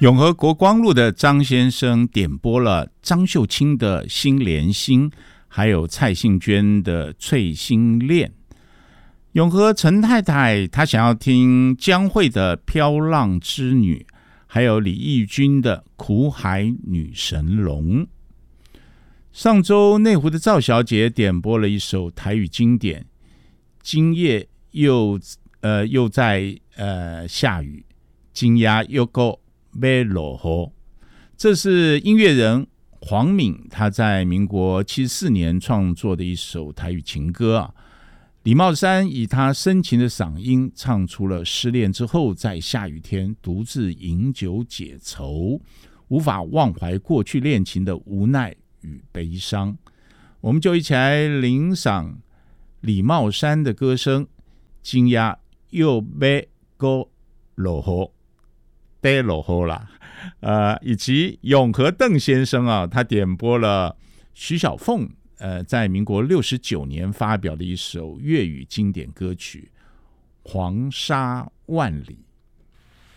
永和国光路的张先生点播了张秀清的《心连心》，还有蔡幸娟的《翠心恋》。永和陈太太她想要听江蕙的《飘浪之女》，还有李翊君的《苦海女神龙》。上周内湖的赵小姐点播了一首台语经典，今夜又在下雨，今夜又够要落雨。这是音乐人黄敏他在民国74年创作的一首台语情歌啊。李茂山以他深情的嗓音唱出了失恋之后在下雨天独自饮酒解愁，无法忘怀过去恋情的无奈与悲伤。我们就一起来聆赏李茂山的歌声，今夜又要搁落雨，得落雨啦。以及永和邓先生啊，他点播了徐小凤在民国69年发表的一首粤语经典歌曲《黄沙万里》。